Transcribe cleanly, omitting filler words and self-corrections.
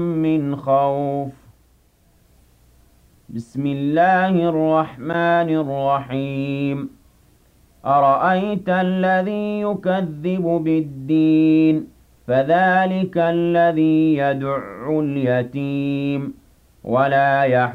من خوف بسم الله الرحمن الرحيم أرأيت الذي يكذب بالدين فذلك الذي يدع اليتيم ولا يحض